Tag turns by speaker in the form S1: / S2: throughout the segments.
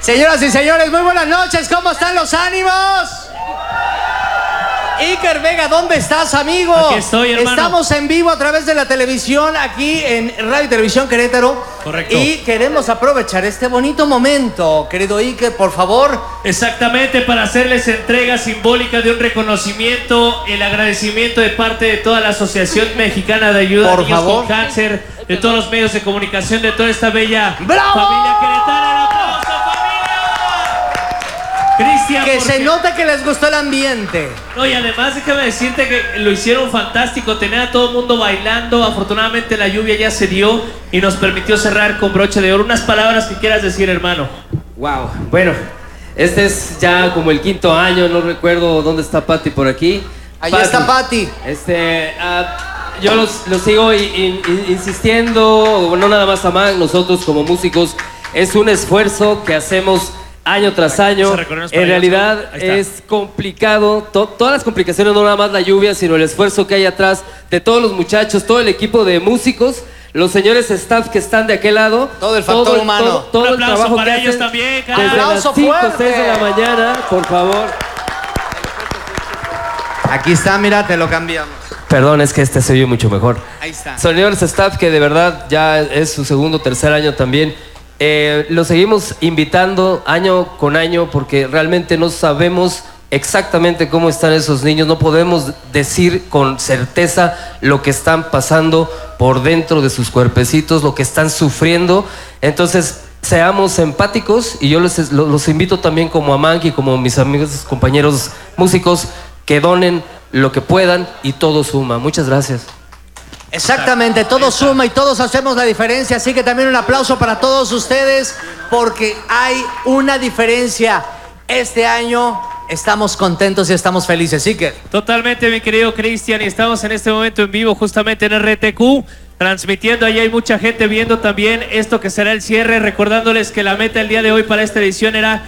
S1: Señoras y señores, muy buenas noches. ¿Cómo están los ánimos? Iker Vega, ¿dónde estás, amigo?
S2: Aquí estoy, hermano.
S1: Estamos en vivo a través de la televisión, aquí en Radio y Televisión Querétaro.
S2: Correcto.
S1: Y queremos aprovechar este bonito momento, querido Iker, por favor.
S2: Exactamente, para hacerles entrega simbólica de un reconocimiento, el agradecimiento de parte de toda la Asociación Mexicana de Ayuda a Niños con Cáncer, de todos los medios de comunicación, de toda esta bella familia queretana. ¡El aplauso, familia! Cristian,
S1: que se nota que les gustó el ambiente.
S2: No, y además déjame decirte que lo hicieron fantástico, tener a todo el mundo bailando. Afortunadamente la lluvia ya se dio y nos permitió cerrar con broche de oro. Unas palabras que quieras decir, hermano.
S3: Wow, bueno, este es ya como el 5º año, no recuerdo dónde está Pati por aquí.
S1: Ahí está Pati.
S3: Yo los sigo insistiendo, no nada más a Man, nosotros como músicos, es un esfuerzo que hacemos año tras año. En realidad es complicado, todas las complicaciones, no nada más la lluvia, sino el esfuerzo que hay atrás de todos los muchachos, todo el equipo de músicos, los señores staff que están de aquel lado.
S1: Todo el factor humano.
S3: Todo
S2: un
S3: el
S2: aplauso
S3: trabajo
S2: para
S3: que
S2: ellos
S3: hacen
S2: también,
S3: desde
S1: aplauso
S3: las 5 o
S1: fuerte.
S3: 6 de la mañana, por favor.
S1: Aquí está, mira, te lo cambiamos.
S3: Perdón, es que este se oye mucho mejor.
S1: Ahí está.
S3: Señores staff, que de verdad ya es su segundo o tercer año también. Lo seguimos invitando año con año porque realmente no sabemos exactamente cómo están esos niños. No podemos decir con certeza lo que están pasando por dentro de sus cuerpecitos, lo que están sufriendo. Entonces, seamos empáticos y yo los invito también como a Manky, como mis amigos, compañeros músicos, que donen lo que puedan y todo suma. Muchas gracias.
S1: Exactamente, todo suma y todos hacemos la diferencia, así que también un aplauso para todos ustedes porque hay una diferencia. Este año estamos contentos y estamos felices, ¿sí que?
S2: Totalmente, mi querido Cristian, y estamos en este momento en vivo justamente en RTQ, transmitiendo. Allí hay mucha gente viendo también esto que será el cierre, recordándoles que la meta el día de hoy para esta edición era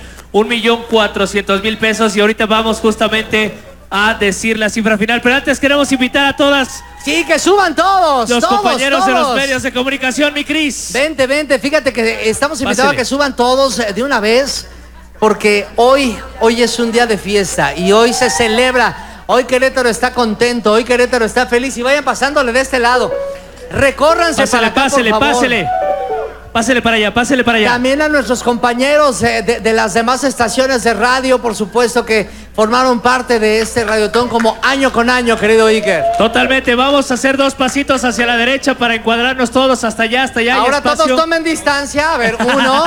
S2: 1,400,000 pesos y ahorita vamos justamente a decir la cifra final, pero antes queremos invitar a todas.
S1: Sí, que suban todos.
S2: Los
S1: todos,
S2: compañeros
S1: todos
S2: de los medios de comunicación, mi Cris.
S1: Vente, fíjate que estamos invitados
S2: Pásale.
S1: a que suban todos de una vez, porque hoy es un día de fiesta y hoy se celebra. Hoy Querétaro está contento, hoy Querétaro está feliz y vayan pasándole de este lado. Recórranse para acá, por favor.
S2: Pásele para allá, pásele para allá.
S1: También a nuestros compañeros de las demás estaciones de radio, por supuesto, que formaron parte de este radiotón como año con año, querido Iker.
S2: Totalmente, vamos a hacer 2 pasitos hacia la derecha para encuadrarnos todos hasta allá.
S1: Ahora todos tomen distancia, a ver, 1,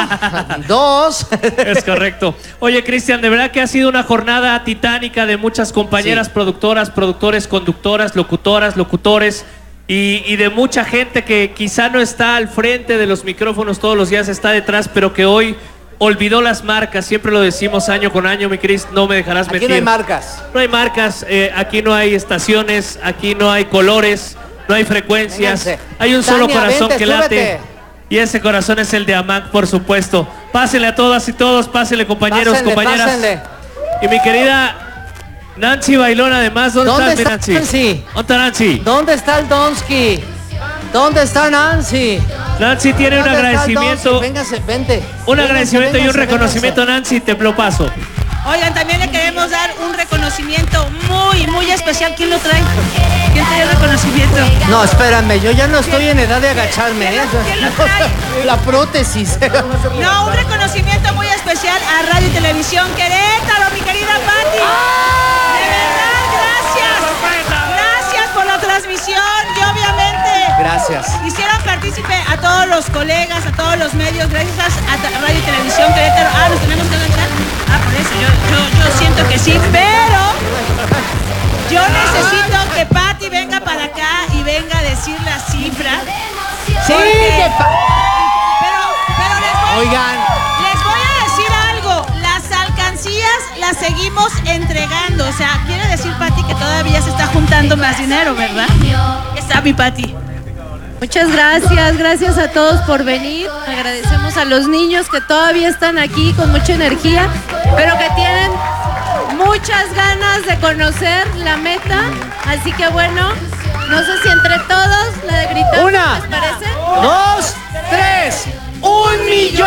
S1: 2.
S2: Es correcto. Oye, Cristian, de verdad que ha sido una jornada titánica de muchas compañeras productoras, productores, conductoras, locutoras, locutores. Y de mucha gente que quizá no está al frente de los micrófonos todos los días, está detrás, pero que hoy olvidó las marcas. Siempre lo decimos año con año, mi Cris, no me dejarás mentir.
S1: Aquí no hay marcas.
S2: No hay marcas, aquí no hay estaciones, aquí no hay colores, no hay frecuencias.
S1: Vénganse.
S2: Hay un solo
S1: Tania,
S2: corazón
S1: vente,
S2: que late.
S1: súbete.
S2: Y ese corazón es el de Amac, por supuesto. Pásenle a todas y todos, pásenle, compañeros,
S1: Pásenle,
S2: compañeras.
S1: pásenle.
S2: Y mi querida Nancy Bailón, además, ¿dónde está
S1: Nancy?
S2: ¿Dónde está Nancy?
S1: ¿Dónde está el Donsky? ¿Dónde está Nancy?
S2: Nancy tiene un
S1: ¿Dónde está el
S2: agradecimiento.
S1: Donsky? Véngase, vente.
S2: Un agradecimiento y un
S1: Véngase.
S2: reconocimiento, Nancy, te lo paso.
S4: Oigan, también le queremos dar un reconocimiento muy especial. ¿Quién lo trae? ¿Quién trae el reconocimiento?
S1: No, espérame, yo ya no estoy en edad de agacharme.
S4: ¿Quién lo trae?
S1: La prótesis.
S4: No, un reconocimiento muy especial a Radio y Televisión Querétaro, mi querida Pati. De verdad, gracias por la transmisión y obviamente
S1: Gracias.
S4: hicieron partícipe a todos los colegas, a todos los medios, gracias a Radio y Televisión Querétaro. Nos tenemos que enganchar. Por eso yo siento que sí, pero yo necesito que Pati venga para acá y venga a decir la cifra.
S1: Sí,
S4: Pero
S1: Oigan.
S4: les voy a decir algo. Las alcancías las seguimos entregando. O sea, quiere decir, Pati, que todavía se está juntando más dinero, ¿verdad? Está mi Pati.
S5: Muchas gracias a todos por venir. Agradecemos a los niños que todavía están aquí con mucha energía, pero que tienen muchas ganas de conocer la meta. Así que bueno, no sé si entre todos la de gritar,
S1: Una,
S5: ¿les parece?
S1: 2, 3, 1 millón.